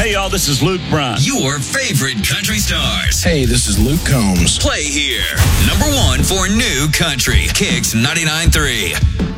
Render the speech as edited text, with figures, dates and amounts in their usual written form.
Hey, y'all, this is Luke Bryan. Your favorite country stars. Hey, this is Luke Combs. Play here. Number one for new country. Kicks 99.3.